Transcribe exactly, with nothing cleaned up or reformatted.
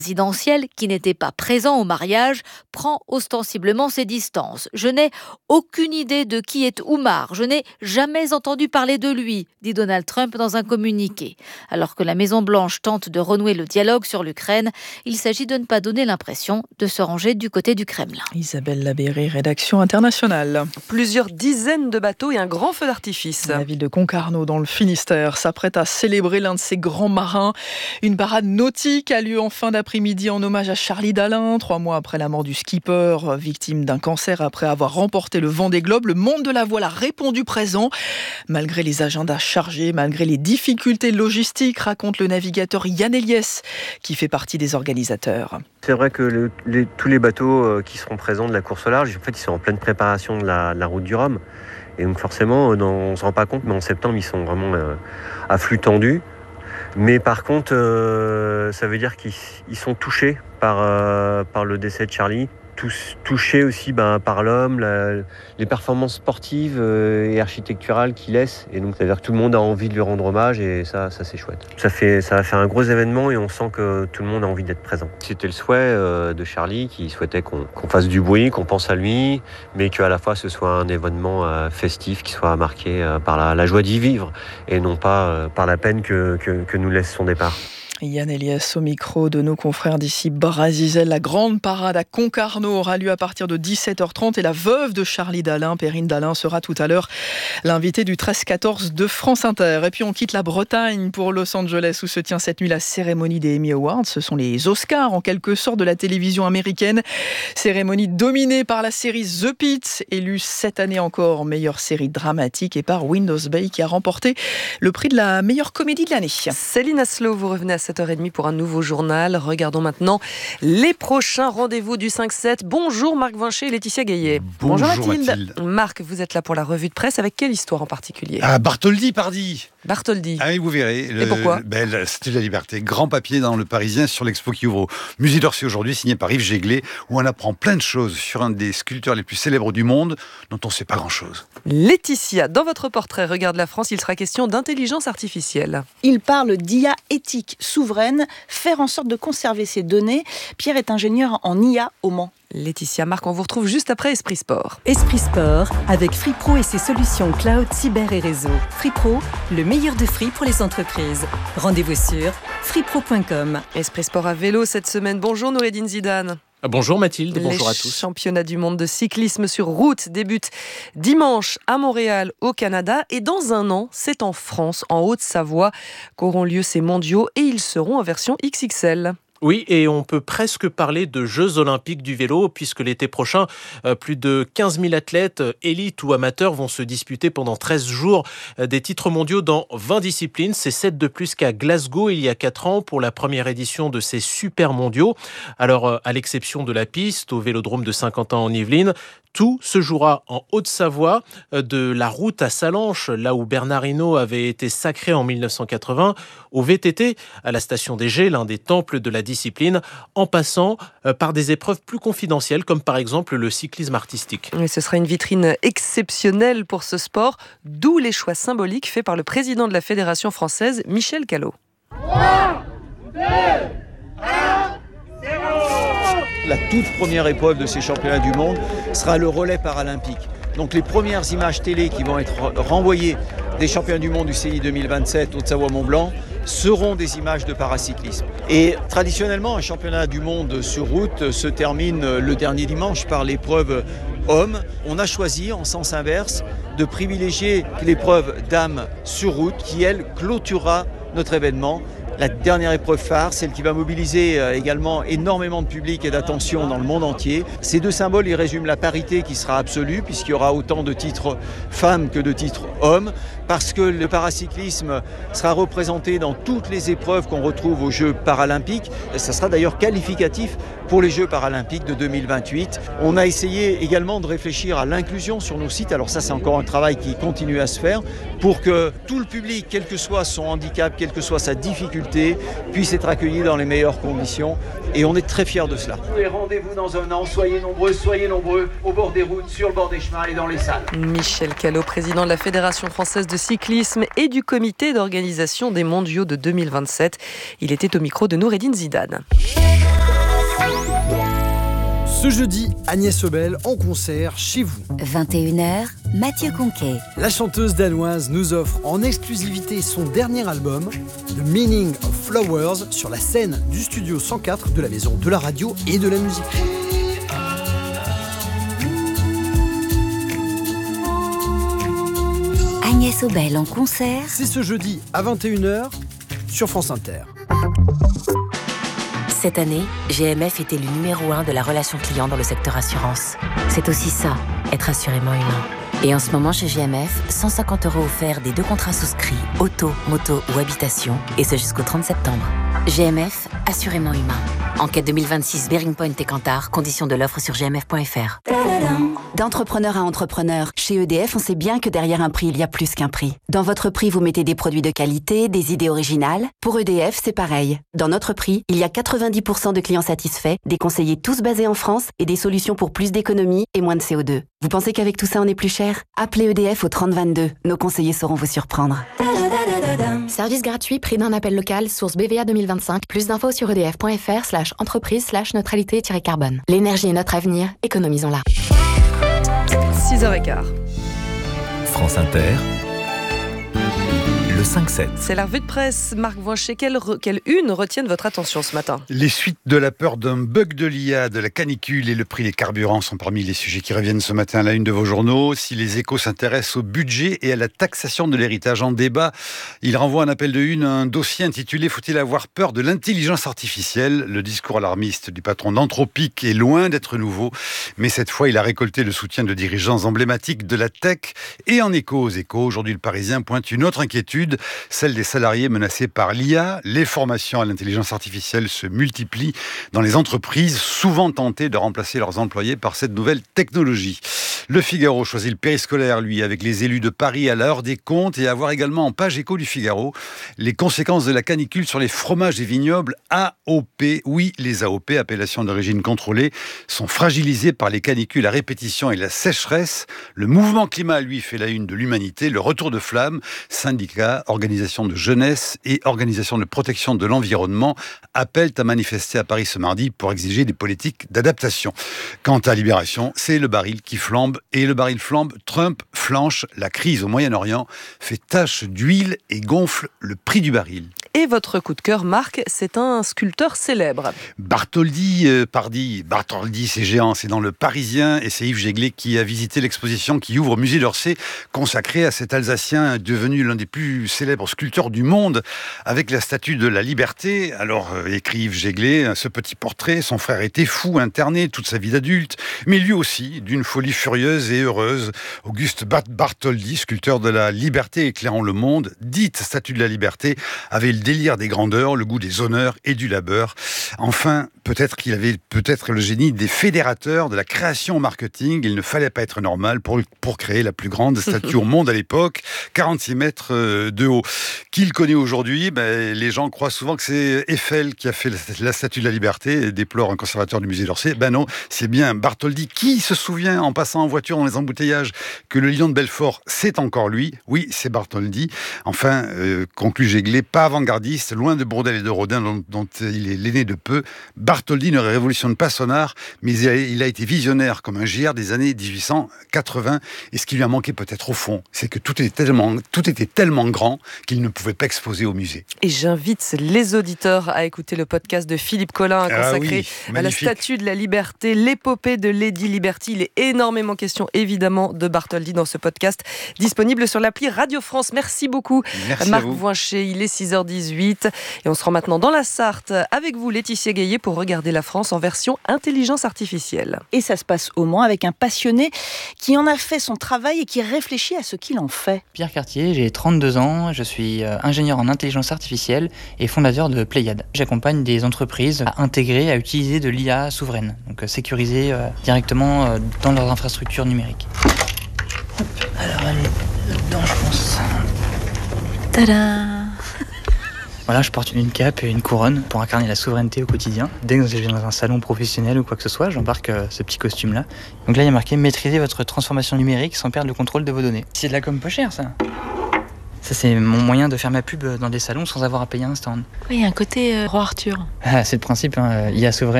présidentiel, qui n'était pas présent au mariage, prend ostensiblement ses distances. « Je n'ai aucune idée de qui est Oumar. Je n'ai jamais entendu parler de lui », dit Donald Trump dans un communiqué. Alors que la Maison-Blanche tente de renouer le dialogue sur l'Ukraine, il s'agit de ne pas donner l'impression de se ranger du côté du Kremlin. Isabelle Labéry, rédaction internationale. Plusieurs dizaines de bateaux et un grand feu d'artifice. La ville de Concarneau, dans le Finistère, s'apprête à célébrer l'un de ses grands marins. Une parade nautique a lieu en fin d'après-midi en hommage à Charlie Dalin. Trois mois après la mort du skipper, victime d'un cancer après avoir remporté le Vendée Globe, le monde de la voile a répondu présent. Malgré les agendas chargés, malgré les difficultés logistiques, raconte le navigateur Yann Eliès, qui fait partie des organisateurs. C'est vrai que le, les, tous les bateaux qui seront présents de la course au large, en fait, ils sont en pleine préparation de la, de la route du Rhum. Et donc forcément, on ne se rend pas compte, mais en septembre, ils sont vraiment euh, à flux tendu. Mais par contre, euh, ça veut dire qu'ils ils sont touchés par, euh, par le décès de Charlie. Tous touchés aussi ben, par l'homme, la, les performances sportives euh, et architecturales qu'il laisse. Et donc, ça veut dire que tout le monde a envie de lui rendre hommage et ça, ça c'est chouette. Ça, fait, ça va faire un gros événement et on sent que tout le monde a envie d'être présent. C'était le souhait euh, de Charlie qui souhaitait qu'on, qu'on fasse du bruit, qu'on pense à lui, mais qu'à la fois ce soit un événement euh, festif qui soit marqué euh, par la, la joie d'y vivre et non pas euh, par la peine que, que, que nous laisse son départ. Yann Eliès au micro de nos confrères d'ici Barazizel. La grande parade à Concarneau aura lieu à partir de dix-sept heures trente et la veuve de Charlie Dalin, Perrine Dalin, sera tout à l'heure l'invitée du treize quatorze de France Inter. Et puis on quitte la Bretagne pour Los Angeles où se tient cette nuit la cérémonie des Emmy Awards. Ce sont les Oscars en quelque sorte de la télévision américaine. Cérémonie dominée par la série The Pitt, élue cette année encore meilleure série dramatique, et par Windows Bay qui a remporté le prix de la meilleure comédie de l'année. Céline Aslo, vous revenez à sept heures trente pour un nouveau journal. Regardons maintenant les prochains rendez-vous du cinq sept. Bonjour Marc Vincher et Laetitia Gaillet. Bonjour, Bonjour Mathilde. Mathilde. Marc, vous êtes là pour la revue de presse. Avec quelle histoire en particulier ? Ah, Bartholdi, pardi. Bartholdi. Ah oui, vous verrez. Le, et pourquoi ? ben, la Statue de la Liberté. Grand papier dans Le Parisien sur l'expo qui ouvre au Musée d'Orsay aujourd'hui, signé par Yves Jéglé, où on apprend plein de choses sur un des sculpteurs les plus célèbres du monde, dont on ne sait pas grand-chose. Laetitia, dans votre portrait Regarde la France, il sera question d'intelligence artificielle. Il parle d'I A éthique souveraine, faire en sorte de conserver ces données. Pierre est ingénieur en I A au Mans. Laetitia, Marc, on vous retrouve juste après Esprit Sport. Esprit Sport, avec Free Pro et ses solutions cloud, cyber et réseau. Free Pro, le meilleur de Free pour les entreprises. Rendez-vous sur free pro point com. Esprit Sport à vélo cette semaine. Bonjour Noureddine Zidane. Bonjour Mathilde, bonjour à tous. Les championnats du monde de cyclisme sur route débutent dimanche à Montréal, au Canada. Et dans un an, c'est en France, en Haute-Savoie, qu'auront lieu ces mondiaux. Et ils seront en version X X L. Oui, et on peut presque parler de Jeux olympiques du vélo, puisque l'été prochain, plus de quinze mille athlètes, élites ou amateurs, vont se disputer pendant treize jours des titres mondiaux dans vingt disciplines. C'est sept de plus qu'à Glasgow il y a quatre ans pour la première édition de ces super mondiaux. Alors, à l'exception de la piste, au vélodrome de Saint-Quentin en Yvelines, tout se jouera en Haute-Savoie, de la route à Sallanches, là où Bernard Hinault avait été sacré en mille neuf cent quatre-vingts, au V T T, à la station des Gets, l'un des temples de la discipline, en passant par des épreuves plus confidentielles, comme par exemple le cyclisme artistique. Et ce sera une vitrine exceptionnelle pour ce sport, d'où les choix symboliques faits par le président de la Fédération française, Michel Callot. trois, deux, un, La toute première épreuve de ces championnats du monde sera le relais paralympique. Donc les premières images télé qui vont être renvoyées des championnats du monde du C I deux mille vingt-sept Haute-Savoie-Mont-Blanc seront des images de paracyclisme. Et traditionnellement, un championnat du monde sur route se termine le dernier dimanche par l'épreuve homme. On a choisi, en sens inverse, de privilégier l'épreuve dames sur route qui, elle, clôturera notre événement. La dernière épreuve phare, celle qui va mobiliser également énormément de public et d'attention dans le monde entier. Ces deux symboles, ils résument la parité qui sera absolue, puisqu'il y aura autant de titres femmes que de titres hommes, parce que le paracyclisme sera représenté dans toutes les épreuves qu'on retrouve aux Jeux paralympiques. Et ça sera d'ailleurs qualificatif pour les Jeux paralympiques de deux mille vingt-huit. On a essayé également de réfléchir à l'inclusion sur nos sites. Alors ça, c'est encore un travail qui continue à se faire pour que tout le public, quel que soit son handicap, quelle que soit sa difficulté, puisse être accueilli dans les meilleures conditions. Et on est très fiers de cela. Et rendez-vous dans un an. Soyez nombreux, soyez nombreux au bord des routes, sur le bord des chemins et dans les salles. Michel Callot, président de la Fédération française de cyclisme et du comité d'organisation des mondiaux de deux mille vingt-sept. Il était au micro de Noureddine Zidane. Ce jeudi, Agnès Obel en concert chez vous. vingt et une heures, Mathieu Conquet. La chanteuse danoise nous offre en exclusivité son dernier album, The Meaning of Flowers, sur la scène du studio cent quatre de la Maison de la Radio et de la Musique. Agnès Obel en concert. C'est ce jeudi à vingt et une heures sur France Inter. Cette année, G M F était le numéro un de la relation client dans le secteur assurance. C'est aussi ça, être assurément humain. Et en ce moment, chez G M F, cent cinquante euros offerts des deux contrats souscrits, auto, moto ou habitation, et ce jusqu'au trente septembre. G M F, assurément humain. Enquête deux mille vingt-six, Bearing Point et Kantar, conditions de l'offre sur g m f point f r. D'entrepreneur à entrepreneur, chez E D F, on sait bien que derrière un prix, il y a plus qu'un prix. Dans votre prix, vous mettez des produits de qualité, des idées originales. Pour E D F, c'est pareil. Dans notre prix, il y a quatre-vingt-dix pour cent de clients satisfaits, des conseillers tous basés en France et des solutions pour plus d'économie et moins de C O deux. Vous pensez qu'avec tout ça, on est plus cher ? Appelez E D F au trente vingt-deux. Nos conseillers sauront vous surprendre. Service gratuit, prix d'un appel local, source B V A deux mille vingt-cinq. Plus d'infos sur edf.fr slash entreprise slash neutralité-carbone. L'énergie est notre avenir, économisons-la. six heures quinze. France Inter. Le cinq sept. C'est la revue de presse. Marc Voinchet, quelle, re, quelle une retiennent votre attention ce matin ? Les suites de la peur d'un bug de l'I A, de la canicule et le prix des carburants sont parmi les sujets qui reviennent ce matin à la une de vos journaux. Si les Échos s'intéressent au budget et à la taxation de l'héritage en débat, il renvoie un appel de une à un dossier intitulé « Faut-il avoir peur de l'intelligence artificielle ?» Le discours alarmiste du patron d'Anthropic est loin d'être nouveau, mais cette fois il a récolté le soutien de dirigeants emblématiques de la tech. Et en écho aux Échos, aujourd'hui le Parisien pointe une autre inquiétude, celle des salariés menacés par l'I A. Les formations à l'intelligence artificielle se multiplient dans les entreprises, souvent tentées de remplacer leurs employés par cette nouvelle technologie. Le Figaro choisit le périscolaire, lui, avec les élus de Paris à l'heure des comptes, et à voir également en page écho du Figaro les conséquences de la canicule sur les fromages et vignobles A O P. Oui, les A O P, appellations d'origine contrôlée, sont fragilisés par les canicules à répétition et la sécheresse. Le mouvement climat, lui, fait la une de l'Humanité. Le retour de flamme, syndicats, organisations de jeunesse et organisations de protection de l'environnement appellent à manifester à Paris ce mardi pour exiger des politiques d'adaptation. Quant à Libération, c'est le baril qui flambe. Et le baril flambe, Trump flanche, la crise au Moyen-Orient fait tache d'huile et gonfle le prix du baril. Et votre coup de cœur, Marc, c'est un sculpteur célèbre. Bartholdi, euh, pardi, Bartholdi, c'est géant, c'est dans le Parisien, et c'est Yves Jéglé qui a visité l'exposition qui ouvre au musée d'Orsay, consacrée à cet Alsacien devenu l'un des plus célèbres sculpteurs du monde, avec la statue de la liberté. Alors, euh, écrit Yves Jéglé, ce petit portrait, son frère était fou, interné toute sa vie d'adulte, mais lui aussi, d'une folie furieuse et heureuse. Auguste Bartholdi, sculpteur de la liberté éclairant le monde, dite statue de la liberté, avait le délire des grandeurs, le goût des honneurs et du labeur. Enfin, peut-être qu'il avait peut-être le génie des fédérateurs de la création au marketing. Il ne fallait pas être normal pour, pour créer la plus grande statue au monde à l'époque, quarante-six mètres de haut. Qui le connaît aujourd'hui ? Ben, les gens croient souvent que c'est Eiffel qui a fait la, la statue de la liberté, et déplore un conservateur du musée d'Orsay. Ben non, c'est bien Bartholdi. Qui se souvient, en passant en voiture dans les embouteillages, que le lion de Belfort, c'est encore lui ? Oui, c'est Bartholdi. Enfin, euh, conclut Jéglé, pas avant-gardiste, loin de Bourdelle et de Rodin, dont, dont il est l'aîné de peu. Bartholdi ne révolutionne pas son art, mais il a, il a été visionnaire comme un géant des années dix-huit cent quatre-vingts. Et ce qui lui a manqué peut-être au fond, c'est que tout était tellement, tout était tellement grand qu'il ne pouvait pas exposer au musée. Et j'invite les auditeurs à écouter le podcast de Philippe Collin consacré ah oui, à la statue de la liberté, l'épopée de Lady Liberty. Il est énormément question, évidemment, de Bartholdi dans ce podcast, disponible sur l'appli Radio France. Merci beaucoup, Merci Marc Voinchet. Il est six heures dix-huit et on se rend maintenant dans la Sarthe avec vous, Laetitia Gaillet, pour regarder la France en version intelligence artificielle. Et ça se passe au Mans avec un passionné qui en a fait son travail et qui réfléchit à ce qu'il en fait. Pierre Cartier, j'ai trente-deux ans, je suis ingénieur en intelligence artificielle et fondateur de Pléiade. J'accompagne des entreprises à intégrer, à utiliser de l'I A souveraine, donc sécurisée euh, directement euh, dans leurs infrastructures numériques. Hop, alors elle est là-dedans, je pense. Tadam! Voilà, je porte une cape et une couronne pour incarner la souveraineté au quotidien. Dès que je vais dans un salon professionnel ou quoi que ce soit, j'embarque euh, ce petit costume-là. Donc là, il y a marqué « Maîtriser votre transformation numérique sans perdre le contrôle de vos données ». C'est de la com peu chère, ça. Ça, c'est mon moyen de faire ma pub dans des salons sans avoir à payer un stand. Oui, il y a un côté euh, Roi Arthur. Ah, c'est le principe, hein. I A souveraine.